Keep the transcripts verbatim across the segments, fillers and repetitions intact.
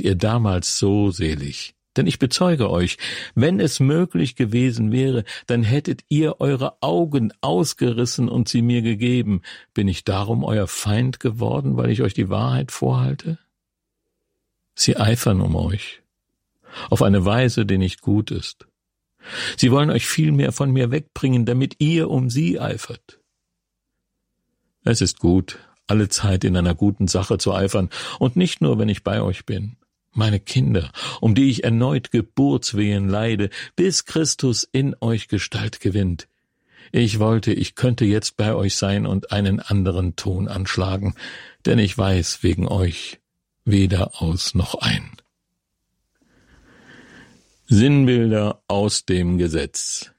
wart ihr damals so selig. Denn ich bezeuge euch, wenn es möglich gewesen wäre, dann hättet ihr eure Augen ausgerissen und sie mir gegeben. Bin ich darum euer Feind geworden, weil ich euch die Wahrheit vorhalte? Sie eifern um euch, auf eine Weise, die nicht gut ist. Sie wollen euch vielmehr von mir wegbringen, damit ihr um sie eifert. Es ist gut, alle Zeit in einer guten Sache zu eifern, und nicht nur, wenn ich bei euch bin. Meine Kinder, um die ich erneut Geburtswehen leide, bis Christus in euch Gestalt gewinnt. Ich wollte, ich könnte jetzt bei euch sein und einen anderen Ton anschlagen, denn ich weiß wegen euch weder aus noch ein. Sinnbilder aus dem Gesetz.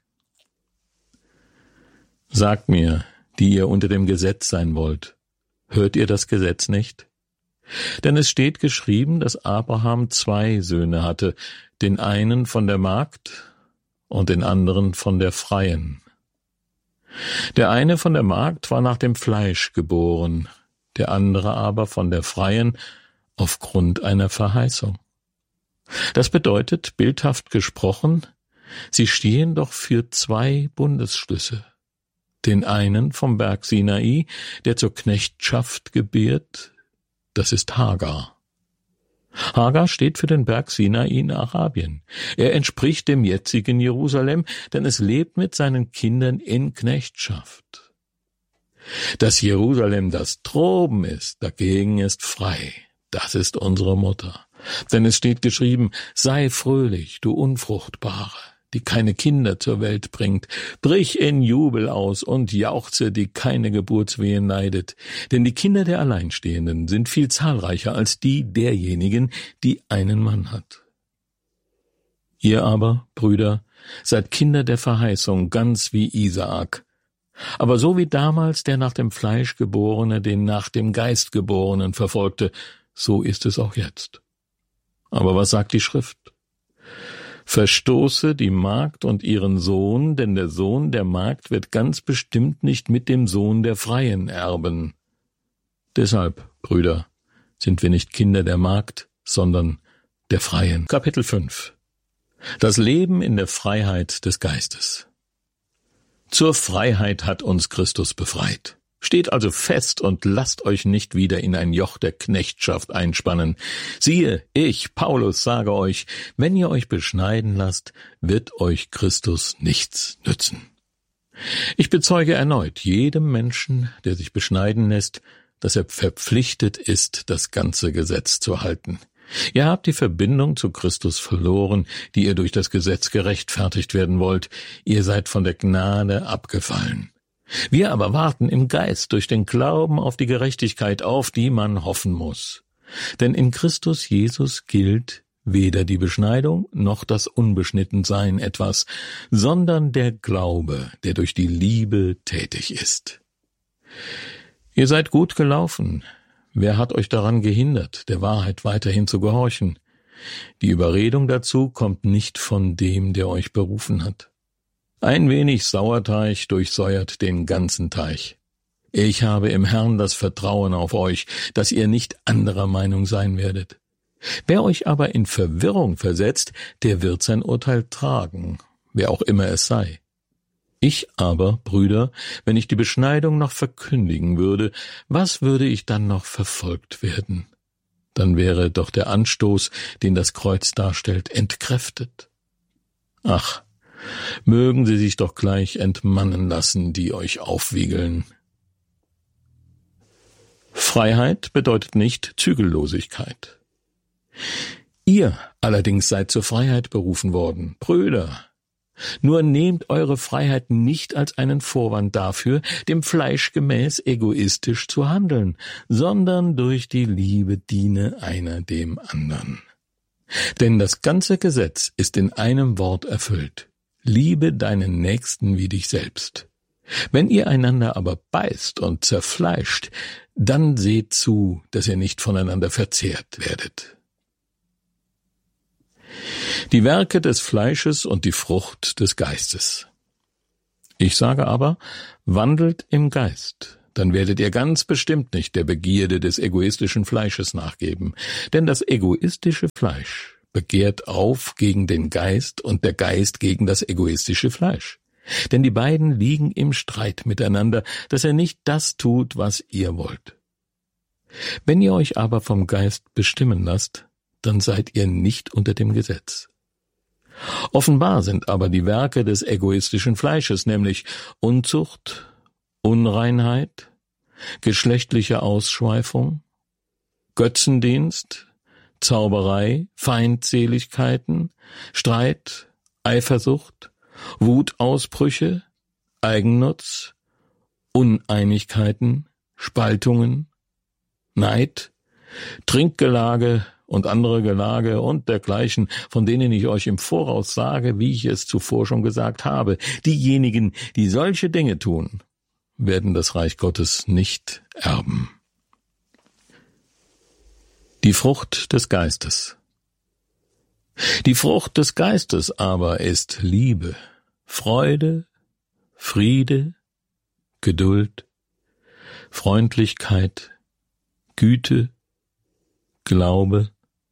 Sagt mir, die ihr unter dem Gesetz sein wollt, hört ihr das Gesetz nicht? Denn es steht geschrieben, dass Abraham zwei Söhne hatte, den einen von der Magd und den anderen von der Freien. Der eine von der Magd war nach dem Fleisch geboren, der andere aber von der Freien aufgrund einer Verheißung. Das bedeutet, bildhaft gesprochen, sie stehen doch für zwei Bundesschlüsse. Den einen vom Berg Sinai, der zur Knechtschaft gebiert, das ist Hagar. Hagar steht für den Berg Sinai in Arabien. Er entspricht dem jetzigen Jerusalem, denn es lebt mit seinen Kindern in Knechtschaft. Das Jerusalem, das droben ist, dagegen ist frei. Das ist unsere Mutter. Denn es steht geschrieben, sei fröhlich, du Unfruchtbare, die keine Kinder zur Welt bringt. Brich in Jubel aus und jauchze, die keine Geburtswehen leidet. Denn die Kinder der Alleinstehenden sind viel zahlreicher als die derjenigen, die einen Mann hat. Ihr aber, Brüder, seid Kinder der Verheißung, ganz wie Isaak. Aber so wie damals der nach dem Fleisch Geborene den nach dem Geist Geborenen verfolgte, so ist es auch jetzt. Aber was sagt die Schrift? Verstoße die Magd und ihren Sohn, denn der Sohn der Magd wird ganz bestimmt nicht mit dem Sohn der Freien erben. Deshalb, Brüder, sind wir nicht Kinder der Magd, sondern der Freien. Kapitel fünf. Das Leben in der Freiheit des Geistes. Zur Freiheit hat uns Christus befreit. Steht also fest und lasst euch nicht wieder in ein Joch der Knechtschaft einspannen. Siehe, ich, Paulus, sage euch, wenn ihr euch beschneiden lasst, wird euch Christus nichts nützen. Ich bezeuge erneut jedem Menschen, der sich beschneiden lässt, dass er verpflichtet ist, das ganze Gesetz zu halten. Ihr habt die Verbindung zu Christus verloren, die ihr durch das Gesetz gerechtfertigt werden wollt. Ihr seid von der Gnade abgefallen. Wir aber warten im Geist durch den Glauben auf die Gerechtigkeit, auf die man hoffen muss. Denn in Christus Jesus gilt weder die Beschneidung noch das Unbeschnittensein etwas, sondern der Glaube, der durch die Liebe tätig ist. Ihr seid gut gelaufen. Wer hat euch daran gehindert, der Wahrheit weiterhin zu gehorchen? Die Überredung dazu kommt nicht von dem, der euch berufen hat. Ein wenig Sauerteig durchsäuert den ganzen Teich. Ich habe im Herrn das Vertrauen auf euch, dass ihr nicht anderer Meinung sein werdet. Wer euch aber in Verwirrung versetzt, der wird sein Urteil tragen, wer auch immer es sei. Ich aber, Brüder, wenn ich die Beschneidung noch verkündigen würde, was würde ich dann noch verfolgt werden? Dann wäre doch der Anstoß, den das Kreuz darstellt, entkräftet. Ach, mögen sie sich doch gleich entmannen lassen, die euch aufwiegeln. Freiheit bedeutet nicht Zügellosigkeit. Ihr allerdings seid zur Freiheit berufen worden, Brüder. Nur nehmt eure Freiheit nicht als einen Vorwand dafür, dem Fleisch gemäß egoistisch zu handeln, sondern durch die Liebe diene einer dem anderen. Denn das ganze Gesetz ist in einem Wort erfüllt: Liebe deinen Nächsten wie dich selbst. Wenn ihr einander aber beißt und zerfleischt, dann seht zu, dass ihr nicht voneinander verzehrt werdet. Die Werke des Fleisches und die Frucht des Geistes. Ich sage aber, wandelt im Geist, dann werdet ihr ganz bestimmt nicht der Begierde des egoistischen Fleisches nachgeben. Denn das egoistische Fleisch begehrt auf gegen den Geist und der Geist gegen das egoistische Fleisch. Denn die beiden liegen im Streit miteinander, dass er nicht das tut, was ihr wollt. Wenn ihr euch aber vom Geist bestimmen lasst, dann seid ihr nicht unter dem Gesetz. Offenbar sind aber die Werke des egoistischen Fleisches, nämlich Unzucht, Unreinheit, geschlechtliche Ausschweifung, Götzendienst, Zauberei, Feindseligkeiten, Streit, Eifersucht, Wutausbrüche, Eigennutz, Uneinigkeiten, Spaltungen, Neid, Trinkgelage und andere Gelage und dergleichen, von denen ich euch im Voraus sage, wie ich es zuvor schon gesagt habe. Diejenigen, die solche Dinge tun, werden das Reich Gottes nicht erben. Die Frucht des Geistes. Die Frucht des Geistes aber ist Liebe, Freude, Friede, Geduld, Freundlichkeit, Güte, Glaube,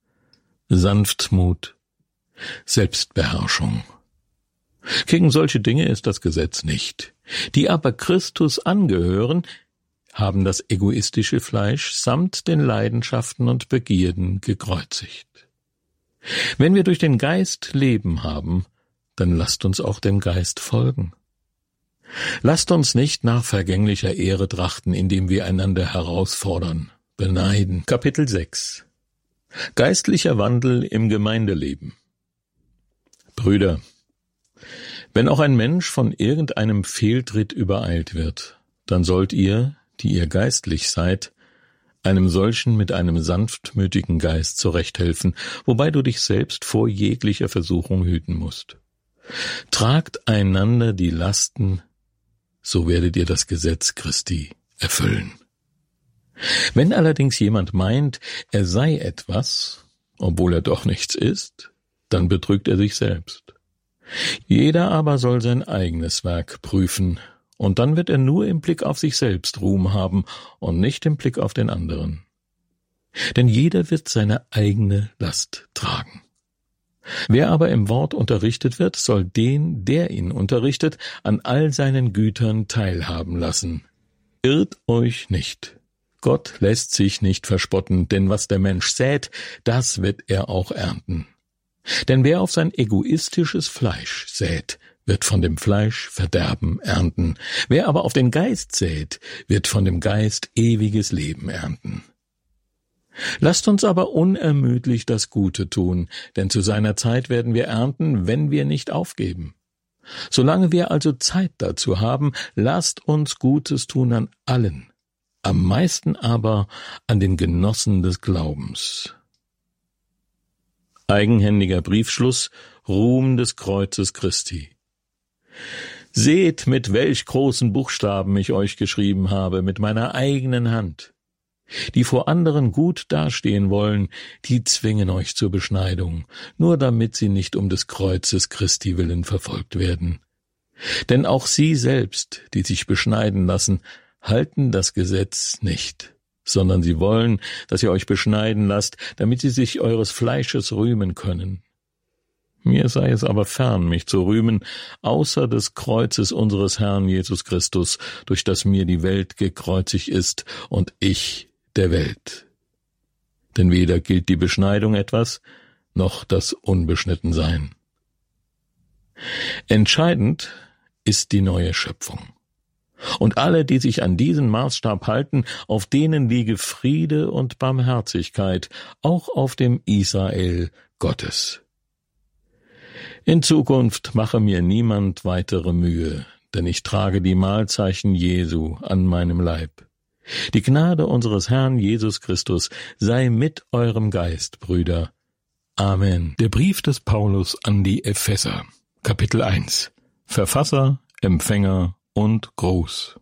Sanftmut, Selbstbeherrschung. Gegen solche Dinge ist das Gesetz nicht. Die aber Christus angehören, haben das egoistische Fleisch samt den Leidenschaften und Begierden gekreuzigt. Wenn wir durch den Geist Leben haben, dann lasst uns auch dem Geist folgen. Lasst uns nicht nach vergänglicher Ehre trachten, indem wir einander herausfordern, beneiden. Kapitel sechs. Geistlicher Wandel im Gemeindeleben. Brüder, wenn auch ein Mensch von irgendeinem Fehltritt übereilt wird, dann sollt ihr, die ihr geistlich seid, einem solchen mit einem sanftmütigen Geist zurechthelfen, wobei du dich selbst vor jeglicher Versuchung hüten musst. Tragt einander die Lasten, so werdet ihr das Gesetz Christi erfüllen. Wenn allerdings jemand meint, er sei etwas, obwohl er doch nichts ist, dann betrügt er sich selbst. Jeder aber soll sein eigenes Werk prüfen, und dann wird er nur im Blick auf sich selbst Ruhm haben und nicht im Blick auf den anderen. Denn jeder wird seine eigene Last tragen. Wer aber im Wort unterrichtet wird, soll den, der ihn unterrichtet, an all seinen Gütern teilhaben lassen. Irrt euch nicht. Gott lässt sich nicht verspotten, denn was der Mensch sät, das wird er auch ernten. Denn wer auf sein egoistisches Fleisch sät, wird von dem Fleisch Verderben ernten. Wer aber auf den Geist sät, wird von dem Geist ewiges Leben ernten. Lasst uns aber unermüdlich das Gute tun, denn zu seiner Zeit werden wir ernten, wenn wir nicht aufgeben. Solange wir also Zeit dazu haben, lasst uns Gutes tun an allen, am meisten aber an den Genossen des Glaubens. Eigenhändiger Briefschluss, Ruhm des Kreuzes Christi. Seht, mit welch großen Buchstaben ich euch geschrieben habe, mit meiner eigenen Hand. Die vor anderen gut dastehen wollen, die zwingen euch zur Beschneidung, nur damit sie nicht um des Kreuzes Christi willen verfolgt werden. Denn auch sie selbst, die sich beschneiden lassen, halten das Gesetz nicht, sondern sie wollen, dass ihr euch beschneiden lasst, damit sie sich eures Fleisches rühmen können. Mir sei es aber fern, mich zu rühmen, außer des Kreuzes unseres Herrn Jesus Christus, durch das mir die Welt gekreuzigt ist und ich der Welt. Denn weder gilt die Beschneidung etwas, noch das Unbeschnittensein. Entscheidend ist die neue Schöpfung. Und alle, die sich an diesen Maßstab halten, auf denen liege Friede und Barmherzigkeit, auch auf dem Israel Gottes. In Zukunft mache mir niemand weitere Mühe, denn ich trage die Mahlzeichen Jesu an meinem Leib. Die Gnade unseres Herrn Jesus Christus sei mit eurem Geist, Brüder. Amen. Der Brief des Paulus an die Epheser, Kapitel eins. Verfasser, Empfänger und Gruß.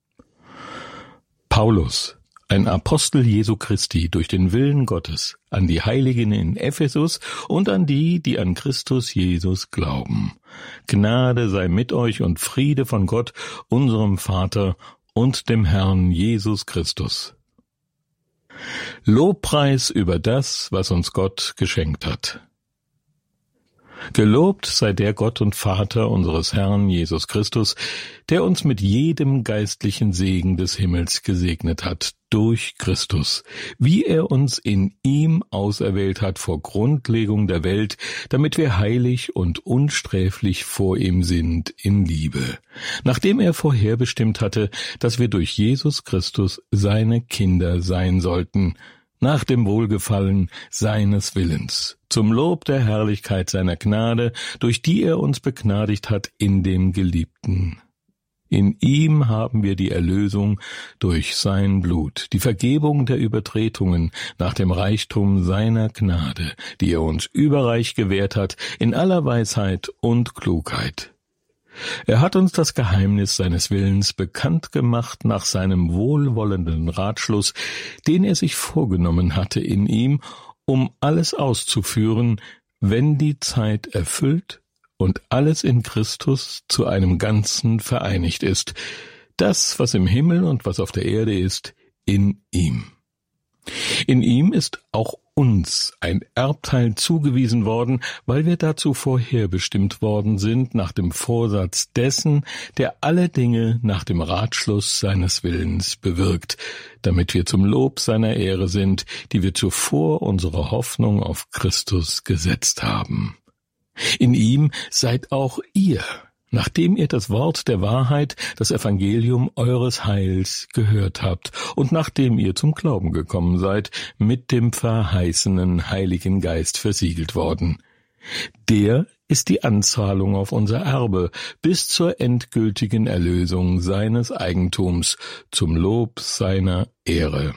Paulus, ein Apostel Jesu Christi durch den Willen Gottes, an die Heiligen in Ephesus und an die, die an Christus Jesus glauben. Gnade sei mit euch und Friede von Gott, unserem Vater und dem Herrn Jesus Christus. Lobpreis über das, was uns Gott geschenkt hat. Gelobt sei der Gott und Vater unseres Herrn Jesus Christus, der uns mit jedem geistlichen Segen des Himmels gesegnet hat, durch Christus, wie er uns in ihm auserwählt hat vor Grundlegung der Welt, damit wir heilig und unsträflich vor ihm sind in Liebe, nachdem er vorherbestimmt hatte, dass wir durch Jesus Christus seine Kinder sein sollten, nach dem Wohlgefallen seines Willens, zum Lob der Herrlichkeit seiner Gnade, durch die er uns begnadigt hat in dem Geliebten. In ihm haben wir die Erlösung durch sein Blut, die Vergebung der Übertretungen nach dem Reichtum seiner Gnade, die er uns überreich gewährt hat in aller Weisheit und Klugheit. Er hat uns das Geheimnis seines Willens bekannt gemacht nach seinem wohlwollenden Ratschluss, den er sich vorgenommen hatte in ihm, um alles auszuführen, wenn die Zeit erfüllt und alles in Christus zu einem Ganzen vereinigt ist, das, was im Himmel und was auf der Erde ist, in ihm. In ihm ist auch uns ein Erbteil zugewiesen worden, weil wir dazu vorherbestimmt worden sind nach dem Vorsatz dessen, der alle Dinge nach dem Ratschluss seines Willens bewirkt, damit wir zum Lob seiner Ehre sind, die wir zuvor unsere Hoffnung auf Christus gesetzt haben. In ihm seid auch ihr, nachdem ihr das Wort der Wahrheit, das Evangelium eures Heils gehört habt und nachdem ihr zum Glauben gekommen seid, mit dem verheißenen Heiligen Geist versiegelt worden. Der ist die Anzahlung auf unser Erbe bis zur endgültigen Erlösung seines Eigentums zum Lob seiner Ehre.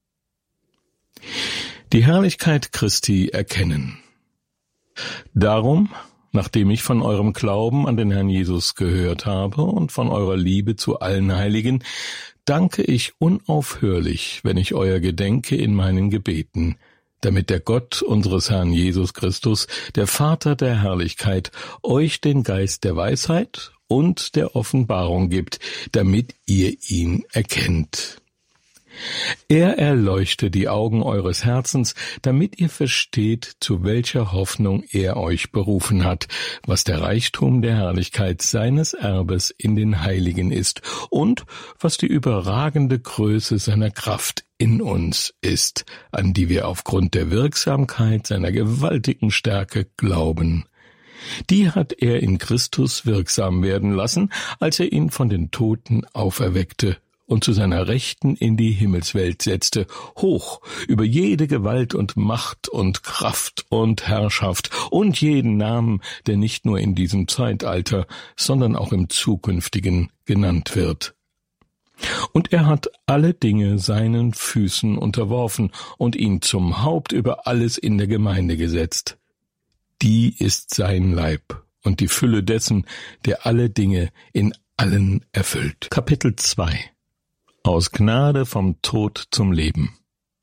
Die Herrlichkeit Christi erkennen. Darum, nachdem ich von eurem Glauben an den Herrn Jesus gehört habe und von eurer Liebe zu allen Heiligen, danke ich unaufhörlich, wenn ich euer gedenke in meinen Gebeten, damit der Gott unseres Herrn Jesus Christus, der Vater der Herrlichkeit, euch den Geist der Weisheit und der Offenbarung gibt, damit ihr ihn erkennt. Er erleuchte die Augen eures Herzens, damit ihr versteht, zu welcher Hoffnung er euch berufen hat, was der Reichtum der Herrlichkeit seines Erbes in den Heiligen ist und was die überragende Größe seiner Kraft in uns ist, an die wir aufgrund der Wirksamkeit seiner gewaltigen Stärke glauben. Die hat er in Christus wirksam werden lassen, als er ihn von den Toten auferweckte und zu seiner Rechten in die Himmelswelt setzte, hoch über jede Gewalt und Macht und Kraft und Herrschaft und jeden Namen, der nicht nur in diesem Zeitalter, sondern auch im zukünftigen genannt wird. Und er hat alle Dinge seinen Füßen unterworfen und ihn zum Haupt über alles in der Gemeinde gesetzt. Die ist sein Leib und die Fülle dessen, der alle Dinge in allen erfüllt. Kapitel zwei. Aus Gnade vom Tod zum Leben.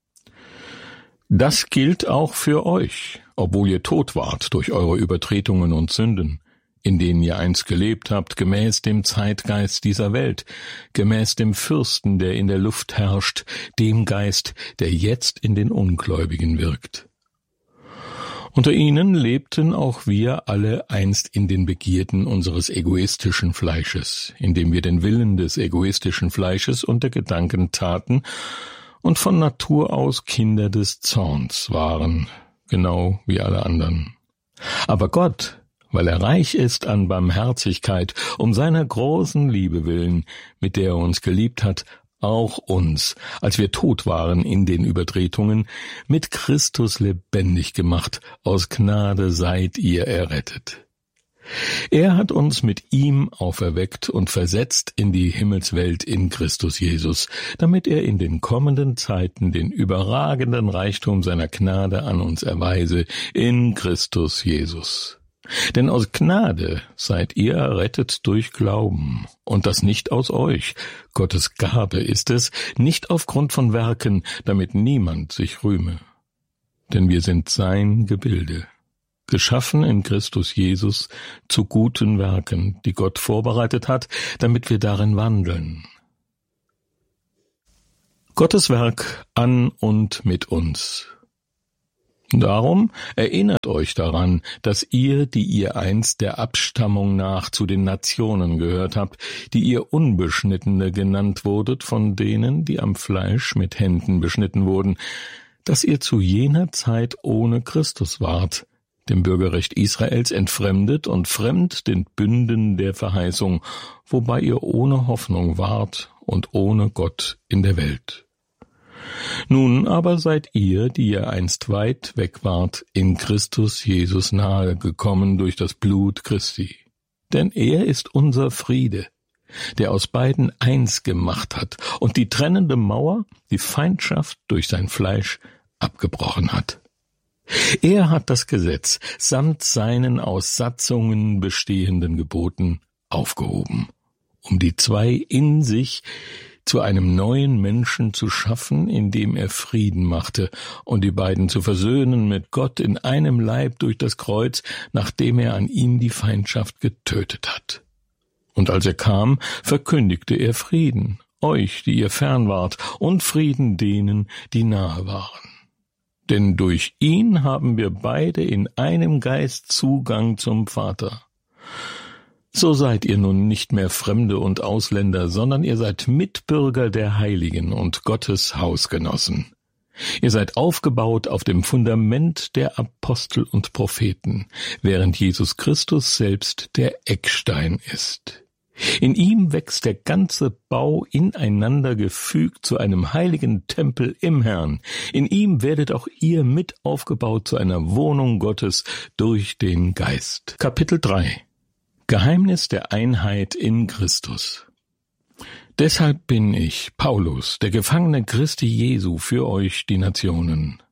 Das gilt auch für euch, obwohl ihr tot wart durch eure Übertretungen und Sünden, in denen ihr einst gelebt habt, gemäß dem Zeitgeist dieser Welt, gemäß dem Fürsten, der in der Luft herrscht, dem Geist, der jetzt in den Ungläubigen wirkt. Unter ihnen lebten auch wir alle einst in den Begierden unseres egoistischen Fleisches, indem wir den Willen des egoistischen Fleisches und der Gedanken taten und von Natur aus Kinder des Zorns waren, genau wie alle anderen. Aber Gott, weil er reich ist an Barmherzigkeit, um seiner großen Liebe willen, mit der er uns geliebt hat, auch uns, als wir tot waren in den Übertretungen, mit Christus lebendig gemacht, aus Gnade seid ihr errettet. Er hat uns mit ihm auferweckt und versetzt in die Himmelswelt in Christus Jesus, damit er in den kommenden Zeiten den überragenden Reichtum seiner Gnade an uns erweise in Christus Jesus. Denn aus Gnade seid ihr errettet durch Glauben, und das nicht aus euch. Gottes Gabe ist es, nicht aufgrund von Werken, damit niemand sich rühme. Denn wir sind sein Gebilde, geschaffen in Christus Jesus zu guten Werken, die Gott vorbereitet hat, damit wir darin wandeln. Gottes Werk an und mit uns. Darum erinnert euch daran, dass ihr, die ihr einst der Abstammung nach zu den Nationen gehört habt, die ihr Unbeschnittene genannt wurdet von denen, die am Fleisch mit Händen beschnitten wurden, dass ihr zu jener Zeit ohne Christus wart, dem Bürgerrecht Israels entfremdet und fremd den Bünden der Verheißung, wobei ihr ohne Hoffnung wart und ohne Gott in der Welt. Nun aber seid ihr, die ihr einst weit weg wart, in Christus Jesus nahe gekommen durch das Blut Christi. Denn er ist unser Friede, der aus beiden eins gemacht hat und die trennende Mauer, die Feindschaft durch sein Fleisch abgebrochen hat. Er hat das Gesetz samt seinen aus Satzungen bestehenden Geboten aufgehoben, um die zwei in sich zu einem neuen Menschen zu schaffen, indem er Frieden machte und die beiden zu versöhnen mit Gott in einem Leib durch das Kreuz, nachdem er an ihm die Feindschaft getötet hat. Und als er kam, verkündigte er Frieden, euch, die ihr fern wart, und Frieden denen, die nahe waren. Denn durch ihn haben wir beide in einem Geist Zugang zum Vater. So seid ihr nun nicht mehr Fremde und Ausländer, sondern ihr seid Mitbürger der Heiligen und Gottes Hausgenossen. Ihr seid aufgebaut auf dem Fundament der Apostel und Propheten, während Jesus Christus selbst der Eckstein ist. In ihm wächst der ganze Bau ineinander gefügt zu einem heiligen Tempel im Herrn. In ihm werdet auch ihr mit aufgebaut zu einer Wohnung Gottes durch den Geist. Kapitel drei. Geheimnis der Einheit in Christus. Deshalb bin ich, Paulus, der Gefangene Christi Jesu, für euch die Nationen.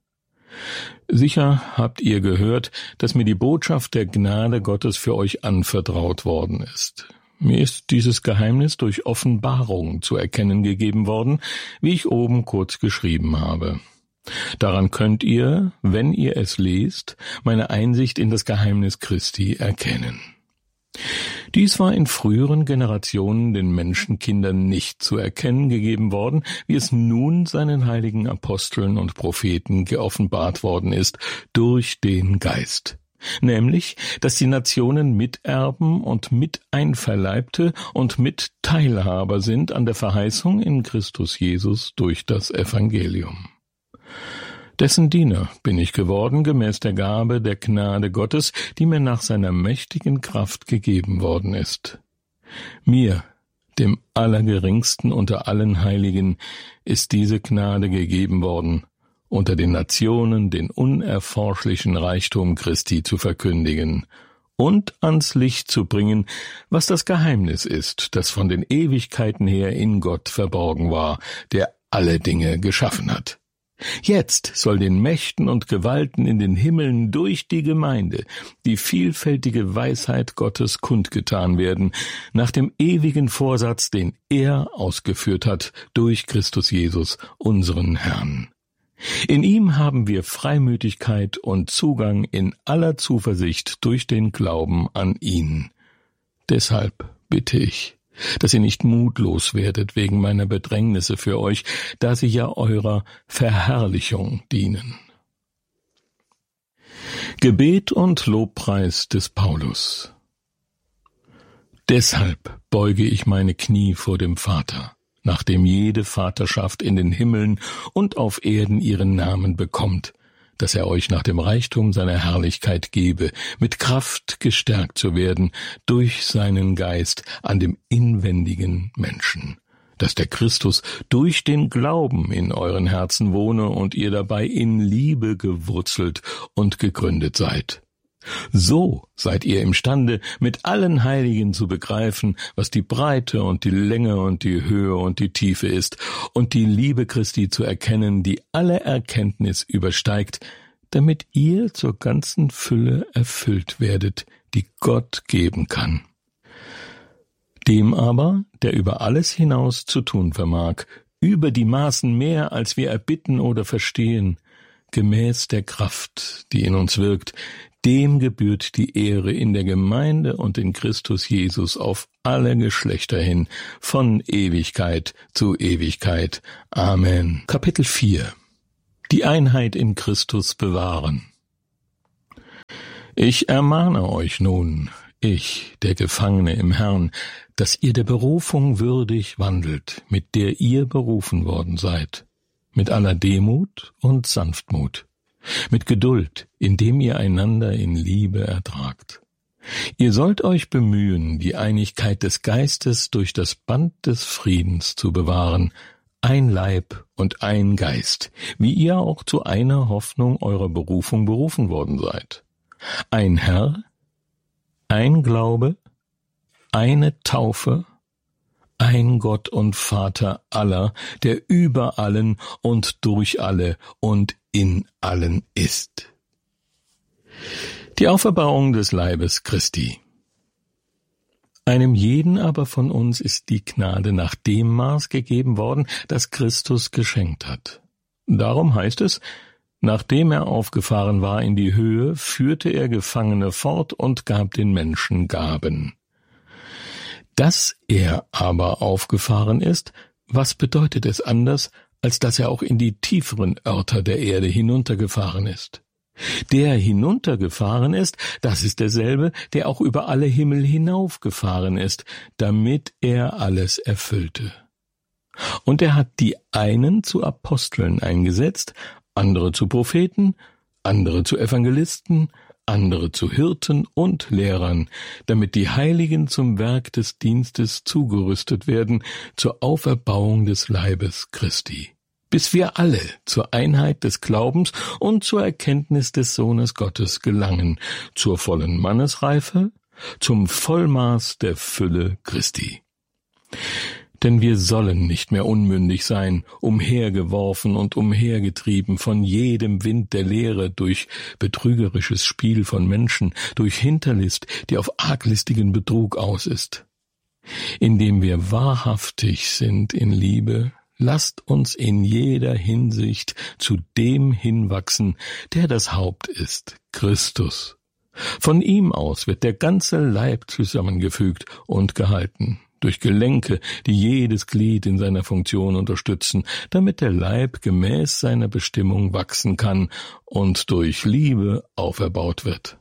Sicher habt ihr gehört, dass mir die Botschaft der Gnade Gottes für euch anvertraut worden ist. Mir ist dieses Geheimnis durch Offenbarung zu erkennen gegeben worden, wie ich oben kurz geschrieben habe. Daran könnt ihr, wenn ihr es lest, meine Einsicht in das Geheimnis Christi erkennen. Dies war in früheren Generationen den Menschenkindern nicht zu erkennen gegeben worden, wie es nun seinen heiligen Aposteln und Propheten geoffenbart worden ist durch den Geist. Nämlich, dass die Nationen Miterben und Miteinverleibte und Mitteilhaber sind an der Verheißung in Christus Jesus durch das Evangelium. Dessen Diener bin ich geworden, gemäß der Gabe der Gnade Gottes, die mir nach seiner mächtigen Kraft gegeben worden ist. Mir, dem Allergeringsten unter allen Heiligen, ist diese Gnade gegeben worden, unter den Nationen den unerforschlichen Reichtum Christi zu verkündigen und ans Licht zu bringen, was das Geheimnis ist, das von den Ewigkeiten her in Gott verborgen war, der alle Dinge geschaffen hat. Jetzt soll den Mächten und Gewalten in den Himmeln durch die Gemeinde die vielfältige Weisheit Gottes kundgetan werden, nach dem ewigen Vorsatz, den er ausgeführt hat durch Christus Jesus, unseren Herrn. In ihm haben wir Freimütigkeit und Zugang in aller Zuversicht durch den Glauben an ihn. Deshalb bitte ich, dass ihr nicht mutlos werdet wegen meiner Bedrängnisse für euch, da sie ja eurer Verherrlichung dienen. Gebet und Lobpreis des Paulus. Deshalb beuge ich meine Knie vor dem Vater, nachdem jede Vaterschaft in den Himmeln und auf Erden ihren Namen bekommt, dass er euch nach dem Reichtum seiner Herrlichkeit gebe, mit Kraft gestärkt zu werden durch seinen Geist an dem inwendigen Menschen, dass der Christus durch den Glauben in euren Herzen wohne und ihr dabei in Liebe gewurzelt und gegründet seid. So seid ihr imstande, mit allen Heiligen zu begreifen, was die Breite und die Länge und die Höhe und die Tiefe ist, und die Liebe Christi zu erkennen, die alle Erkenntnis übersteigt, damit ihr zur ganzen Fülle erfüllt werdet, die Gott geben kann. Dem aber, der über alles hinaus zu tun vermag, über die Maßen mehr, als wir erbitten oder verstehen, gemäß der Kraft, die in uns wirkt, dem gebührt die Ehre in der Gemeinde und in Christus Jesus auf alle Geschlechter hin, von Ewigkeit zu Ewigkeit. Amen. Kapitel vier. Die Einheit in Christus bewahren. Ich ermahne euch nun, ich, der Gefangene im Herrn, dass ihr der Berufung würdig wandelt, mit der ihr berufen worden seid, mit aller Demut und Sanftmut, mit Geduld, indem ihr einander in Liebe ertragt. Ihr sollt euch bemühen, die Einigkeit des Geistes durch das Band des Friedens zu bewahren, ein Leib und ein Geist, wie ihr auch zu einer Hoffnung eurer Berufung berufen worden seid. Ein Herr, ein Glaube, eine Taufe, ein Gott und Vater aller, der über allen und durch alle und in allen ist. Die Auferbauung des Leibes Christi. Einem jeden aber von uns ist die Gnade nach dem Maß gegeben worden, das Christus geschenkt hat. Darum heißt es, nachdem er aufgefahren war in die Höhe, führte er Gefangene fort und gab den Menschen Gaben. Dass er aber aufgefahren ist, was bedeutet es anders, als dass er auch in die tieferen Örter der Erde hinuntergefahren ist? Der hinuntergefahren ist, das ist derselbe, der auch über alle Himmel hinaufgefahren ist, damit er alles erfüllte. Und er hat die einen zu Aposteln eingesetzt, andere zu Propheten, andere zu Evangelisten, andere zu Hirten und Lehrern, damit die Heiligen zum Werk des Dienstes zugerüstet werden, zur Auferbauung des Leibes Christi, bis wir alle zur Einheit des Glaubens und zur Erkenntnis des Sohnes Gottes gelangen, zur vollen Mannesreife, zum Vollmaß der Fülle Christi. Denn wir sollen nicht mehr unmündig sein, umhergeworfen und umhergetrieben von jedem Wind der Lehre durch betrügerisches Spiel von Menschen, durch Hinterlist, die auf arglistigen Betrug aus ist. Indem wir wahrhaftig sind in Liebe, lasst uns in jeder Hinsicht zu dem hinwachsen, der das Haupt ist, Christus. Von ihm aus wird der ganze Leib zusammengefügt und gehalten, durch Gelenke, die jedes Glied in seiner Funktion unterstützen, damit der Leib gemäß seiner Bestimmung wachsen kann und durch Liebe auferbaut wird.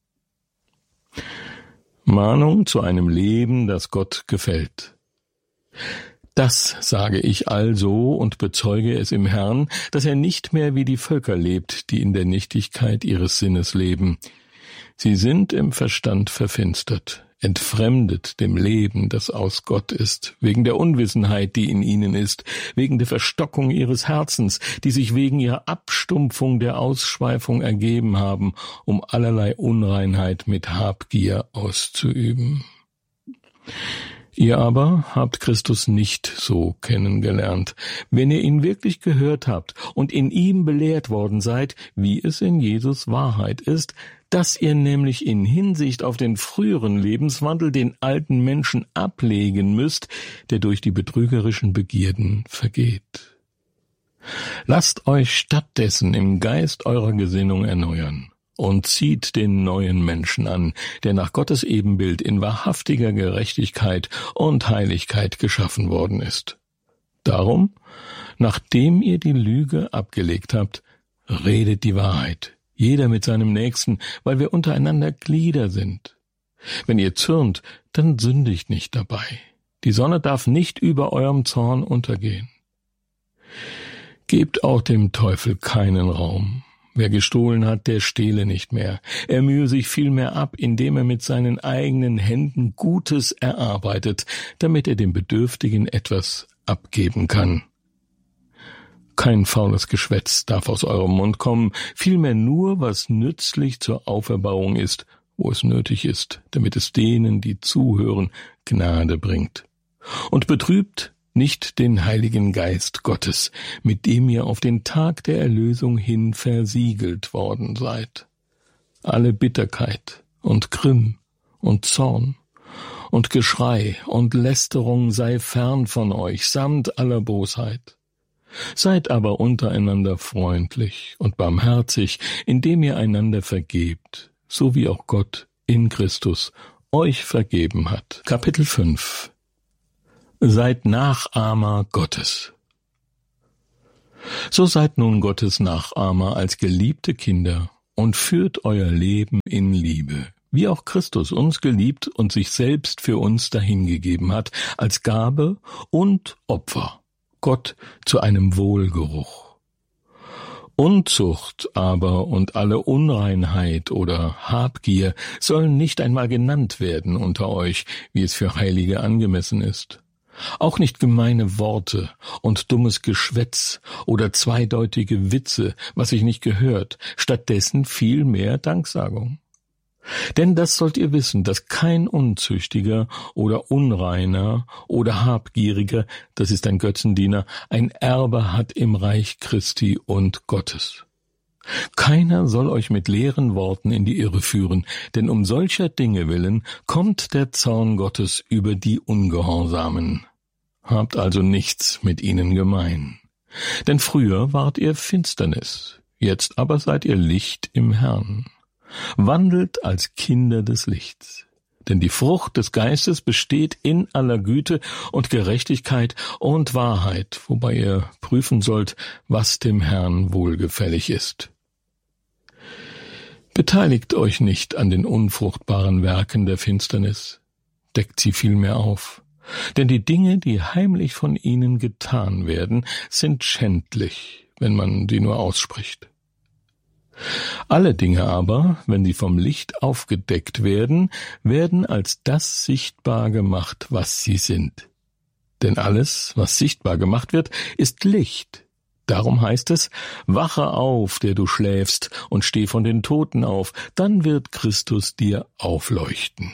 Mahnung zu einem Leben, das Gott gefällt. Das sage ich also und bezeuge es im Herrn, dass er nicht mehr wie die Völker lebt, die in der Nichtigkeit ihres Sinnes leben. Sie sind im Verstand verfinstert, entfremdet dem Leben, das aus Gott ist, wegen der Unwissenheit, die in ihnen ist, wegen der Verstockung ihres Herzens, die sich wegen ihrer Abstumpfung der Ausschweifung ergeben haben, um allerlei Unreinheit mit Habgier auszuüben. Ihr aber habt Christus nicht so kennengelernt. Wenn ihr ihn wirklich gehört habt und in ihm belehrt worden seid, wie es in Jesus Wahrheit ist, dass ihr nämlich in Hinsicht auf den früheren Lebenswandel den alten Menschen ablegen müsst, der durch die betrügerischen Begierden vergeht. Lasst euch stattdessen im Geist eurer Gesinnung erneuern und zieht den neuen Menschen an, der nach Gottes Ebenbild in wahrhaftiger Gerechtigkeit und Heiligkeit geschaffen worden ist. Darum, nachdem ihr die Lüge abgelegt habt, redet die Wahrheit, jeder mit seinem Nächsten, weil wir untereinander Glieder sind. Wenn ihr zürnt, dann sündigt nicht dabei. Die Sonne darf nicht über eurem Zorn untergehen. Gebt auch dem Teufel keinen Raum. Wer gestohlen hat, der stehle nicht mehr. Er mühe sich vielmehr ab, indem er mit seinen eigenen Händen Gutes erarbeitet, damit er dem Bedürftigen etwas abgeben kann. Kein faules Geschwätz darf aus eurem Mund kommen, vielmehr nur, was nützlich zur Auferbauung ist, wo es nötig ist, damit es denen, die zuhören, Gnade bringt. Und betrübt nicht den Heiligen Geist Gottes, mit dem ihr auf den Tag der Erlösung hin versiegelt worden seid. Alle Bitterkeit und Grimm und Zorn und Geschrei und Lästerung sei fern von euch, samt aller Bosheit. Seid aber untereinander freundlich und barmherzig, indem ihr einander vergebt, so wie auch Gott in Christus euch vergeben hat. Kapitel fünf. Seid Nachahmer Gottes. So seid nun Gottes Nachahmer als geliebte Kinder und führt euer Leben in Liebe, wie auch Christus uns geliebt und sich selbst für uns dahingegeben hat, als Gabe und Opfer, Gott zu einem Wohlgeruch. Unzucht aber und alle Unreinheit oder Habgier sollen nicht einmal genannt werden unter euch, wie es für Heilige angemessen ist. Auch nicht gemeine Worte und dummes Geschwätz oder zweideutige Witze, was sich nicht gehört, stattdessen viel mehr Danksagung. Denn das sollt ihr wissen, dass kein Unzüchtiger oder Unreiner oder Habgieriger, das ist ein Götzendiener, ein Erbe hat im Reich Christi und Gottes. Keiner soll euch mit leeren Worten in die Irre führen, denn um solcher Dinge willen kommt der Zorn Gottes über die Ungehorsamen. Habt also nichts mit ihnen gemein. Denn früher wart ihr Finsternis, jetzt aber seid ihr Licht im Herrn. Wandelt als Kinder des Lichts. Denn die Frucht des Geistes besteht in aller Güte und Gerechtigkeit und Wahrheit, wobei ihr prüfen sollt, was dem Herrn wohlgefällig ist. Beteiligt euch nicht an den unfruchtbaren Werken der Finsternis, deckt sie vielmehr auf. Denn die Dinge, die heimlich von ihnen getan werden, sind schändlich, wenn man sie nur ausspricht. Alle Dinge aber, wenn sie vom Licht aufgedeckt werden, werden als das sichtbar gemacht, was sie sind. Denn alles, was sichtbar gemacht wird, ist Licht. Darum heißt es, wache auf, der du schläfst, und steh von den Toten auf, dann wird Christus dir aufleuchten.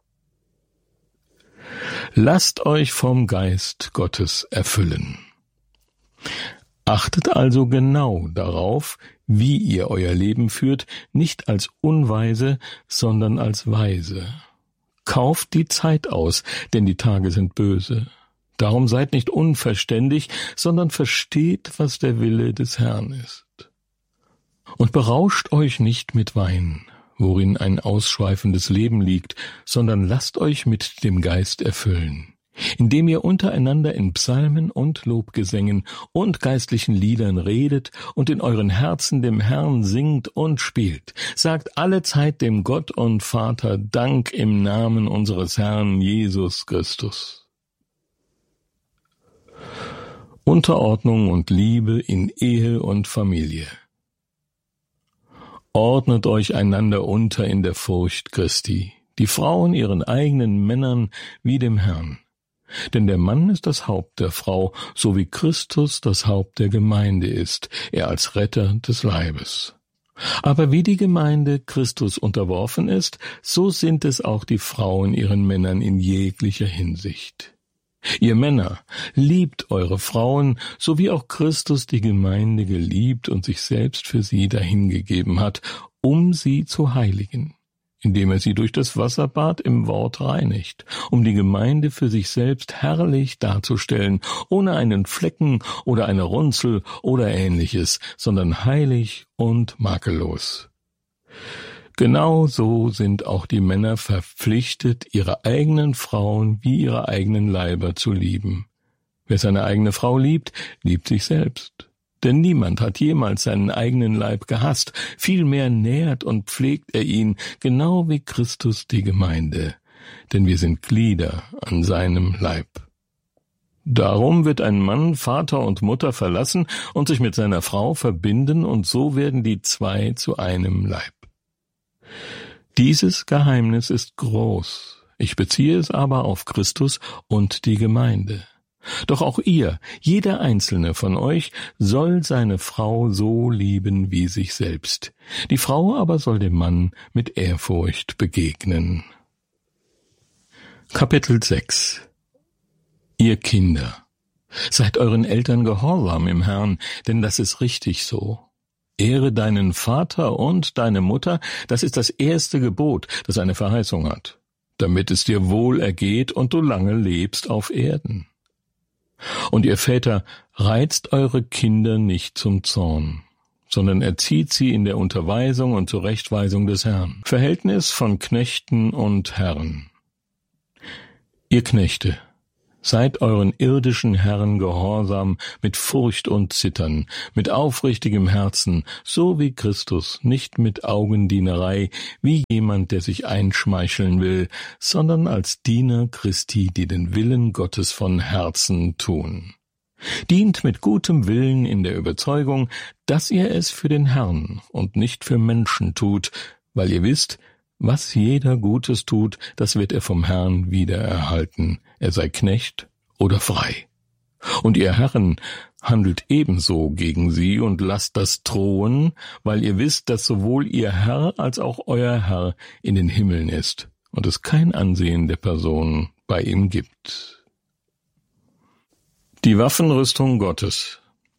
Lasst euch vom Geist Gottes erfüllen. Achtet also genau darauf, wie ihr euer Leben führt, nicht als Unweise, sondern als Weise. Kauft die Zeit aus, denn die Tage sind böse. Darum seid nicht unverständig, sondern versteht, was der Wille des Herrn ist. Und berauscht euch nicht mit Wein, worin ein ausschweifendes Leben liegt, sondern lasst euch mit dem Geist erfüllen, indem ihr untereinander in Psalmen und Lobgesängen und geistlichen Liedern redet und in euren Herzen dem Herrn singt und spielt. Sagt allezeit dem Gott und Vater Dank im Namen unseres Herrn Jesus Christus. Unterordnung und Liebe in Ehe und Familie. Ordnet euch einander unter in der Furcht Christi, die Frauen ihren eigenen Männern wie dem Herrn. Denn der Mann ist das Haupt der Frau, so wie Christus das Haupt der Gemeinde ist, er als Retter des Leibes. Aber wie die Gemeinde Christus unterworfen ist, so sind es auch die Frauen ihren Männern in jeglicher Hinsicht. Ihr Männer, liebt eure Frauen, so wie auch Christus die Gemeinde geliebt und sich selbst für sie dahingegeben hat, um sie zu heiligen, indem er sie durch das Wasserbad im Wort reinigt, um die Gemeinde für sich selbst herrlich darzustellen, ohne einen Flecken oder eine Runzel oder Ähnliches, sondern heilig und makellos. Genau so sind auch die Männer verpflichtet, ihre eigenen Frauen wie ihre eigenen Leiber zu lieben. Wer seine eigene Frau liebt, liebt sich selbst. Denn niemand hat jemals seinen eigenen Leib gehasst, vielmehr nährt und pflegt er ihn, genau wie Christus die Gemeinde. Denn wir sind Glieder an seinem Leib. Darum wird ein Mann Vater und Mutter verlassen und sich mit seiner Frau verbinden, und so werden die zwei zu einem Leib. Dieses Geheimnis ist groß, ich beziehe es aber auf Christus und die Gemeinde. Doch auch ihr, jeder einzelne von euch, soll seine Frau so lieben wie sich selbst. Die Frau aber soll dem Mann mit Ehrfurcht begegnen. Kapitel sechs. Ihr Kinder, seid euren Eltern gehorsam im Herrn, denn das ist richtig so. Ehre deinen Vater und deine Mutter, das ist das erste Gebot, das eine Verheißung hat, damit es dir wohl ergeht und du lange lebst auf Erden. Und ihr Väter, reizt eure Kinder nicht zum Zorn, sondern erzieht sie in der Unterweisung und Zurechtweisung des Herrn. Verhältnis von Knechten und Herren. Ihr Knechte, seid euren irdischen Herren gehorsam mit Furcht und Zittern, mit aufrichtigem Herzen, so wie Christus, nicht mit Augendienerei, wie jemand, der sich einschmeicheln will, sondern als Diener Christi, die den Willen Gottes von Herzen tun. Dient mit gutem Willen in der Überzeugung, dass ihr es für den Herrn und nicht für Menschen tut, weil ihr wisst, was jeder Gutes tut, das wird er vom Herrn wiedererhalten, er sei Knecht oder frei. Und ihr Herren, handelt ebenso gegen sie und lasst das drohen, weil ihr wisst, dass sowohl ihr Herr als auch euer Herr in den Himmeln ist und es kein Ansehen der Person bei ihm gibt. Die Waffenrüstung Gottes.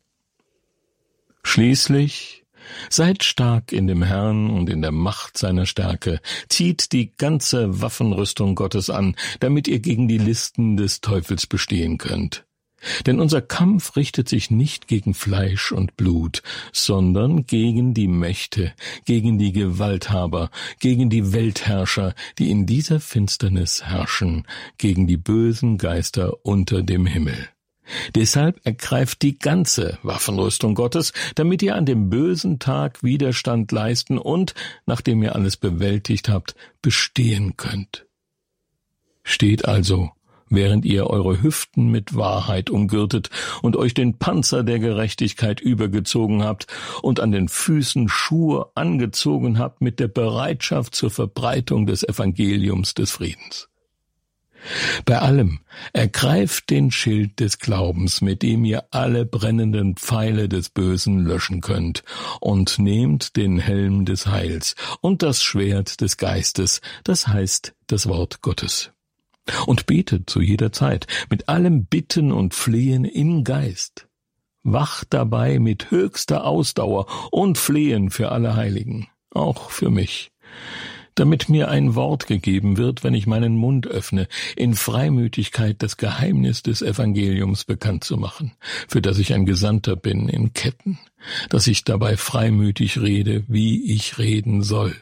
Schließlich, seid stark in dem Herrn und in der Macht seiner Stärke, zieht die ganze Waffenrüstung Gottes an, damit ihr gegen die Listen des Teufels bestehen könnt. Denn unser Kampf richtet sich nicht gegen Fleisch und Blut, sondern gegen die Mächte, gegen die Gewalthaber, gegen die Weltherrscher, die in dieser Finsternis herrschen, gegen die bösen Geister unter dem Himmel. Deshalb ergreift die ganze Waffenrüstung Gottes, damit ihr an dem bösen Tag Widerstand leisten und, nachdem ihr alles bewältigt habt, bestehen könnt. Steht also, während ihr eure Hüften mit Wahrheit umgürtet und euch den Panzer der Gerechtigkeit übergezogen habt und an den Füßen Schuhe angezogen habt mit der Bereitschaft zur Verbreitung des Evangeliums des Friedens. Bei allem ergreift den Schild des Glaubens, mit dem ihr alle brennenden Pfeile des Bösen löschen könnt, und nehmt den Helm des Heils und das Schwert des Geistes, das heißt das Wort Gottes. Und betet zu jeder Zeit mit allem Bitten und Flehen im Geist. Wacht dabei mit höchster Ausdauer und Flehen für alle Heiligen, auch für mich, damit mir ein Wort gegeben wird, wenn ich meinen Mund öffne, in Freimütigkeit das Geheimnis des Evangeliums bekannt zu machen, für das ich ein Gesandter bin in Ketten, dass ich dabei freimütig rede, wie ich reden soll.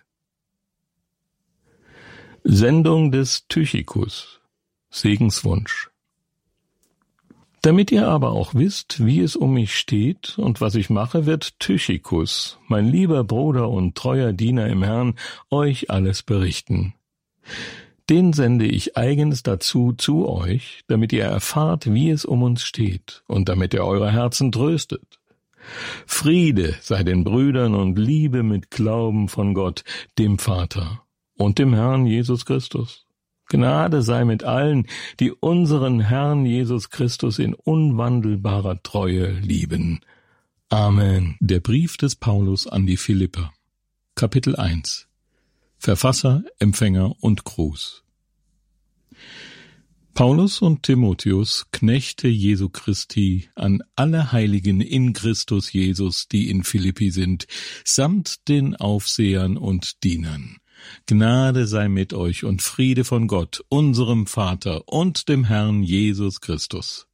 Sendung des Tychikus, Segenswunsch. Damit ihr aber auch wisst, wie es um mich steht und was ich mache, wird Tychikus, mein lieber Bruder und treuer Diener im Herrn, euch alles berichten. Den sende ich eigens dazu zu euch, damit ihr erfahrt, wie es um uns steht und damit er eure Herzen tröstet. Friede sei den Brüdern und Liebe mit Glauben von Gott, dem Vater und dem Herrn Jesus Christus. Gnade sei mit allen, die unseren Herrn Jesus Christus in unwandelbarer Treue lieben. Amen. Der Brief des Paulus an die Philipper. Kapitel eins. Verfasser, Empfänger und Gruß. Paulus und Timotheus, Knechte Jesu Christi, an alle Heiligen in Christus Jesus, die in Philippi sind, samt den Aufsehern und Dienern. Gnade sei mit euch und Friede von Gott, unserem Vater und dem Herrn Jesus Christus.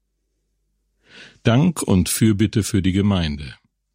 Dank und Fürbitte für die Gemeinde.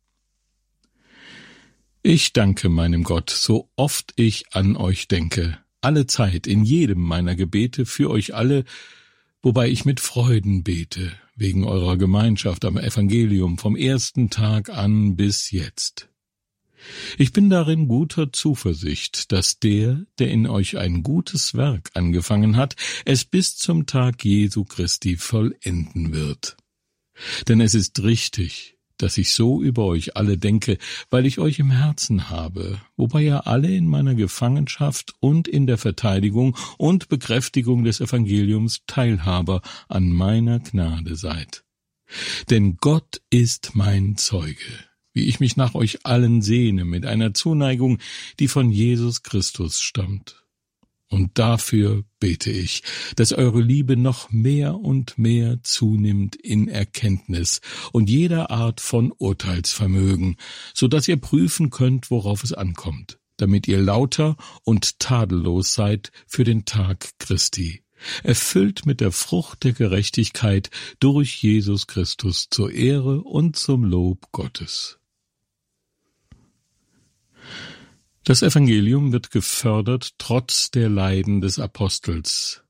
Ich danke meinem Gott, so oft ich an euch denke, alle Zeit, in jedem meiner Gebete für euch alle, wobei ich mit Freuden bete, wegen eurer Gemeinschaft am Evangelium vom ersten Tag an bis jetzt. Ich bin darin guter Zuversicht, dass der, der in euch ein gutes Werk angefangen hat, es bis zum Tag Jesu Christi vollenden wird. Denn es ist richtig, dass ich so über euch alle denke, weil ich euch im Herzen habe, wobei ihr alle in meiner Gefangenschaft und in der Verteidigung und Bekräftigung des Evangeliums Teilhaber an meiner Gnade seid. Denn Gott ist mein Zeuge, wie ich mich nach euch allen sehne, mit einer Zuneigung, die von Jesus Christus stammt. Und dafür bete ich, dass eure Liebe noch mehr und mehr zunimmt in Erkenntnis und jeder Art von Urteilsvermögen, so dass ihr prüfen könnt, worauf es ankommt, damit ihr lauter und tadellos seid für den Tag Christi, erfüllt mit der Frucht der Gerechtigkeit durch Jesus Christus zur Ehre und zum Lob Gottes. Das Evangelium wird gefördert trotz der Leiden des Apostels.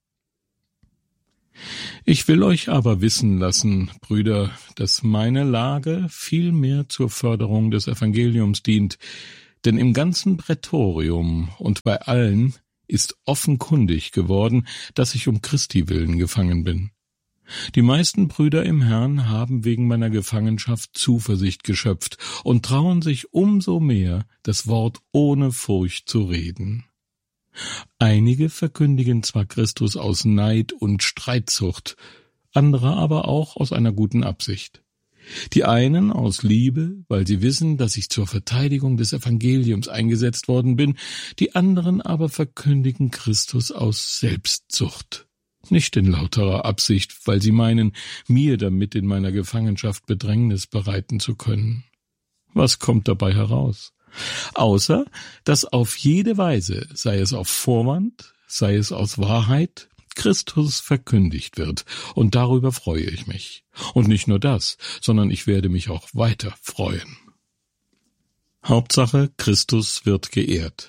Ich will euch aber wissen lassen, Brüder, dass meine Lage vielmehr zur Förderung des Evangeliums dient, denn im ganzen Prätorium und bei allen ist offenkundig geworden, dass ich um Christi willen gefangen bin. Die meisten Brüder im Herrn haben wegen meiner Gefangenschaft Zuversicht geschöpft und trauen sich umso mehr, das Wort ohne Furcht zu reden. Einige verkündigen zwar Christus aus Neid und Streitsucht, andere aber auch aus einer guten Absicht. Die einen aus Liebe, weil sie wissen, dass ich zur Verteidigung des Evangeliums eingesetzt worden bin, die anderen aber verkündigen Christus aus Selbstsucht. Nicht in lauterer Absicht, weil sie meinen, mir damit in meiner Gefangenschaft Bedrängnis bereiten zu können. Was kommt dabei heraus? Außer, dass auf jede Weise, sei es auf Vorwand, sei es aus Wahrheit, Christus verkündigt wird, und darüber freue ich mich. Und nicht nur das, sondern ich werde mich auch weiter freuen. Hauptsache, Christus wird geehrt.